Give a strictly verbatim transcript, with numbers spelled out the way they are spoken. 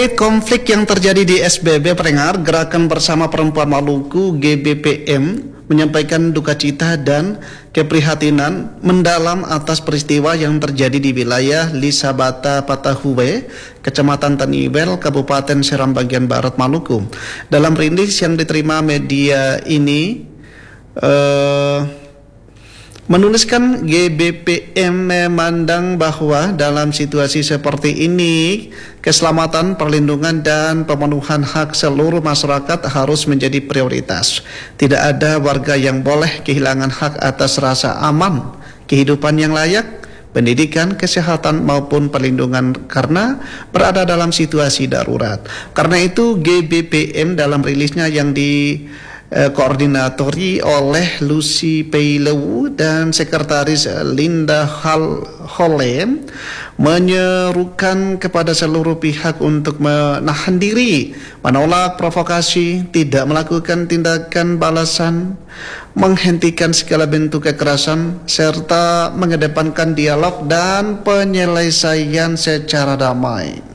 Konflik yang terjadi di S B B Pendengar, Gerakan Bersama Perempuan Maluku G B P M menyampaikan duka cita dan keprihatinan mendalam atas peristiwa yang terjadi di wilayah Lisabata Patahuwe, Kecamatan Taniwel, Kabupaten Seram bagian Barat Maluku. Dalam rilis yang diterima media ini uh, menuliskan G B P M memandang bahwa dalam situasi seperti ini keselamatan, perlindungan dan pemenuhan hak seluruh masyarakat harus menjadi prioritas. Tidak ada warga yang boleh kehilangan hak atas rasa aman, kehidupan yang layak, pendidikan, kesehatan maupun perlindungan karena berada dalam situasi darurat. Karena itu G B P M dalam rilisnya yang di koordinatori oleh Lucy Peilewu dan Sekretaris Linda Hal Holem menyerukan kepada seluruh pihak untuk menahan diri, menolak provokasi, tidak melakukan tindakan balasan, menghentikan segala bentuk kekerasan, serta mengedepankan dialog dan penyelesaian secara damai.